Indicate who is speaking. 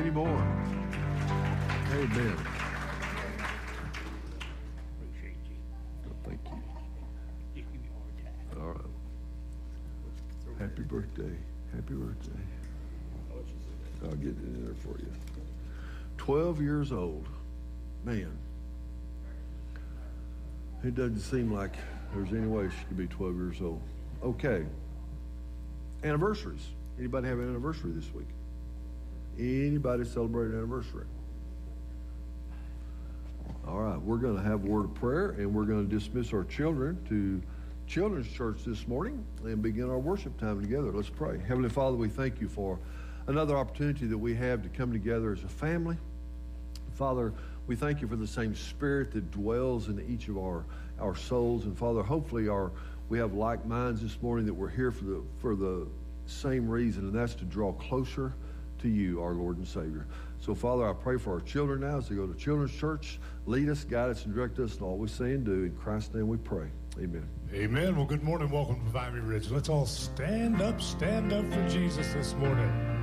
Speaker 1: anymore. Amen.
Speaker 2: Appreciate you.
Speaker 1: Oh, thank you.
Speaker 2: Just give me a hard time.
Speaker 1: All right. Happy birthday. Happy birthday. I'll get it in there for you. 12 years old. Man. It doesn't seem like there's any way she could be 12 years old. Okay. Anniversaries. Anybody have an anniversary this week? Anybody celebrate an anniversary? All right. We're going to have a word of prayer, and we're going to dismiss our children to Children's Church this morning and begin our worship time together. Let's pray. Heavenly Father, we thank you for another opportunity that we have to come together as a family. Father, we thank you for the same spirit that dwells in each of our souls. And Father, hopefully we have like minds this morning, that we're here for the same reason, and that's to draw closer to you, our Lord and Savior. So Father, I pray for our children now as they go to Children's Church. Lead us, guide us, and direct us in all we say and do. In Christ's name we pray. Amen.
Speaker 3: Amen. Well, good morning. Welcome to Vimy Ridge. Let's all stand up for Jesus this morning.